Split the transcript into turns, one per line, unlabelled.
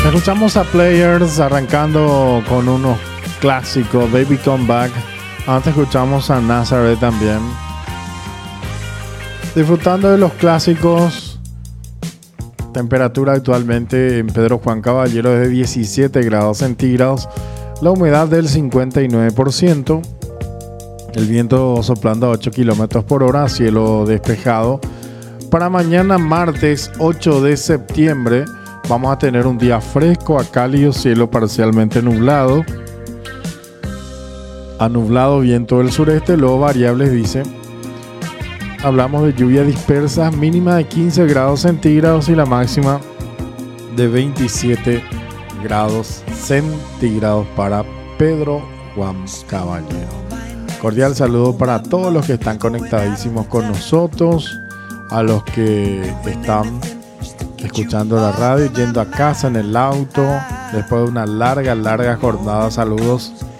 Escuchamos a Players arrancando con unos clásicos, Baby Come Back. Antes escuchamos a Nazareth también. Disfrutando de los clásicos. Temperatura actualmente en Pedro Juan Caballero es de 17 grados centígrados. La humedad del 59%. El viento soplando a 8 kilómetros por hora. Cielo despejado. Para mañana martes 8 de septiembre vamos a tener un día fresco a cálido, cielo parcialmente nublado. A nublado, viento del sureste. Luego variables dice. Hablamos de lluvia dispersa, mínima de 15 grados centígrados y la máxima de 27 grados centígrados para Pedro Juan Caballero. Cordial saludo para todos los que están conectadísimos con nosotros, a los que están escuchando la radio, yendo a casa en el auto, después de una larga jornada. Saludos